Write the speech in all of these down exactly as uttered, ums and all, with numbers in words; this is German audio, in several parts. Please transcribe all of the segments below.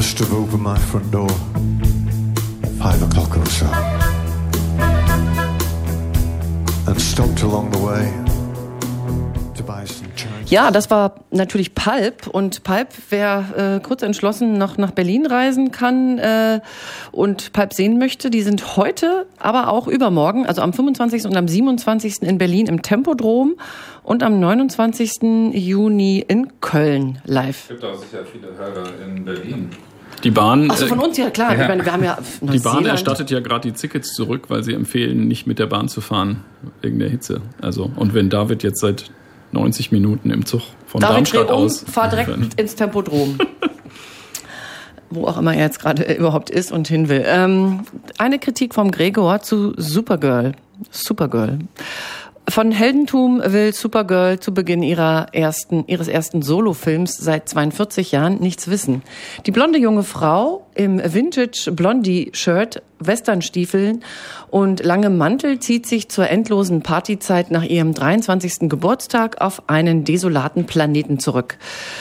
must have opened my front door five o'clock or so and stopped along the way to buy some Chinese. Ja, das war natürlich Pulp. Und Pulp, wer äh, kurz entschlossen noch nach Berlin reisen kann äh, und Pulp sehen möchte, die sind heute, aber auch übermorgen, also am fünfundzwanzigsten und am siebenundzwanzigsten in Berlin im Tempodrom und am neunundzwanzigsten Juni in Köln live. Es gibt auch sicher viele Hörer in Berlin. Die Bahn, Ach so, von uns ja, klar. Ja. Ich meine, wir haben ja die Bahn erstattet ja gerade die Tickets zurück, weil sie empfehlen, nicht mit der Bahn zu fahren, wegen der Hitze. Also, und wenn David jetzt seit neunzig Minuten im Zug von David Darmstadt um, aus... fahr direkt ins Tempodrom. Wo auch immer er jetzt gerade überhaupt ist und hin will. Ähm, eine Kritik vom Gregor zu Supergirl. Supergirl. Von Heldentum will Supergirl zu Beginn ihrer ersten, ihres ersten Solofilms seit zweiundvierzig Jahren nichts wissen. Die blonde junge Frau im Vintage-Blondie-Shirt, Westernstiefeln und langem Mantel zieht sich zur endlosen Partyzeit nach ihrem dreiundzwanzigsten Geburtstag auf einen desolaten Planeten zurück.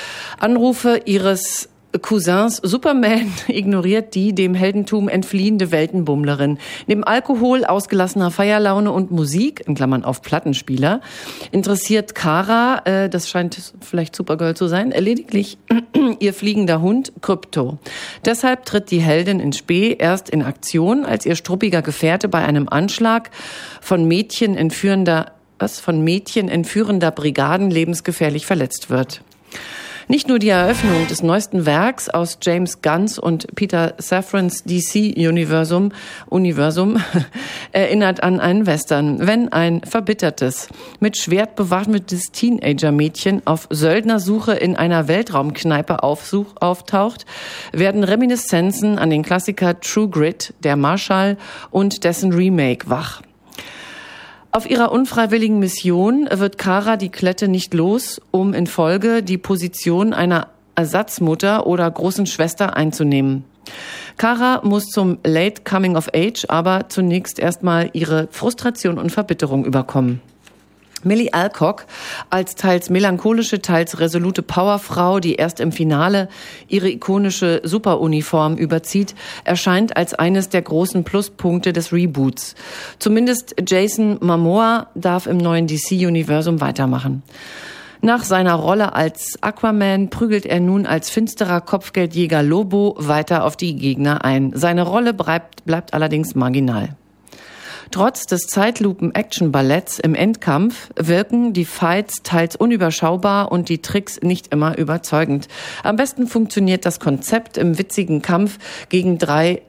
Anrufe ihres Cousins Superman ignoriert die dem Heldentum entfliehende Weltenbummlerin. Neben Alkohol, ausgelassener Feierlaune und Musik, in Klammern auf Plattenspieler, interessiert Kara, äh, das scheint vielleicht Supergirl zu sein, lediglich ihr fliegender Hund Krypto. Deshalb tritt die Heldin in Spe erst in Aktion, als ihr struppiger Gefährte bei einem Anschlag von Mädchen entführender, was, von Mädchen entführender Brigaden lebensgefährlich verletzt wird. Nicht nur die Eröffnung des neuesten Werks aus James Gunns und Peter Safrans D C-Universum Universum, erinnert an einen Western, wenn ein verbittertes, mit Schwert bewaffnetes Teenager-Mädchen auf Söldnersuche in einer Weltraumkneipe aufsuch, auftaucht, werden Reminiszenzen an den Klassiker True Grit, der Marshall und dessen Remake wach. Auf ihrer unfreiwilligen Mission wird Kara die Klette nicht los, um in Folge die Position einer Ersatzmutter oder großen Schwester einzunehmen. Kara muss zum Late Coming of Age aber zunächst erstmal ihre Frustration und Verbitterung überkommen. Millie Alcock, als teils melancholische, teils resolute Powerfrau, die erst im Finale ihre ikonische Superuniform überzieht, erscheint als eines der großen Pluspunkte des Reboots. Zumindest Jason Momoa darf im neuen D C-Universum weitermachen. Nach seiner Rolle als Aquaman prügelt er nun als finsterer Kopfgeldjäger Lobo weiter auf die Gegner ein. Seine Rolle bleibt, bleibt allerdings marginal. Trotz des Zeitlupen-Action-Balletts im Endkampf wirken die Fights teils unüberschaubar und die Tricks nicht immer überzeugend. Am besten funktioniert das Konzept im witzigen Kampf gegen drei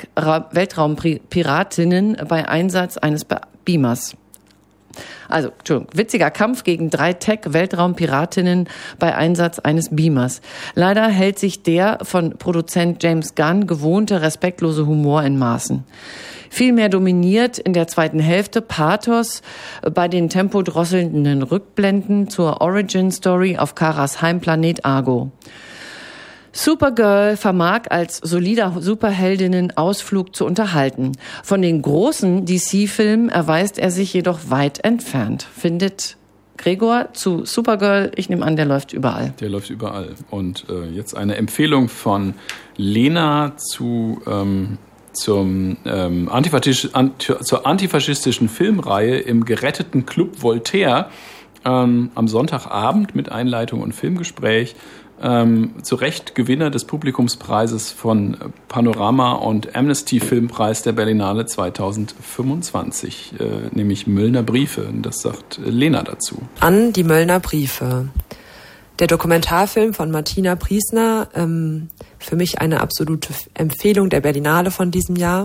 Tech-Weltraumpiratinnen bei Einsatz eines Beamers. Also, Entschuldigung, witziger Kampf gegen drei Tech-Weltraumpiratinnen bei Einsatz eines Beamers. Leider hält sich der von Produzent James Gunn gewohnte respektlose Humor in Maßen. Vielmehr dominiert in der zweiten Hälfte Pathos bei den tempodrosselnden Rückblenden zur Origin-Story auf Karas Heimplanet Argo. Supergirl vermag als solider Superheldinnen-Ausflug zu unterhalten. Von den großen D C-Filmen erweist er sich jedoch weit entfernt, findet Gregor zu Supergirl. Ich nehme an, der läuft überall. Der läuft überall. Und äh, jetzt eine Empfehlung von Lena zu... Ähm Zum, ähm, antifaschisch, anti, zur antifaschistischen Filmreihe im geretteten Club Voltaire ähm, am Sonntagabend mit Einleitung und Filmgespräch. Ähm, zu Recht Gewinner des Publikumspreises von Panorama und Amnesty Filmpreis der Berlinale zweitausendfünfundzwanzig, äh, nämlich Möllner Briefe. Das sagt Lena dazu. An die Möllner Briefe. Der Dokumentarfilm von Martina Priesner, ähm, für mich eine absolute Empfehlung der Berlinale von diesem Jahr.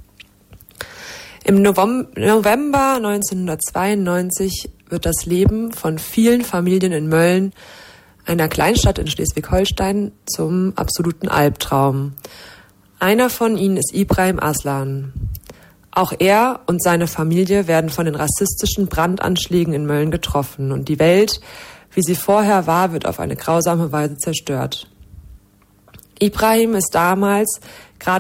Im November neunzehnhundertzweiundneunzig wird das Leben von vielen Familien in Mölln, einer Kleinstadt in Schleswig-Holstein, zum absoluten Albtraum. Einer von ihnen ist Ibrahim Aslan. Auch er und seine Familie werden von den rassistischen Brandanschlägen in Mölln getroffen und die Welt, wie sie vorher war, wird auf eine grausame Weise zerstört. Ibrahim ist damals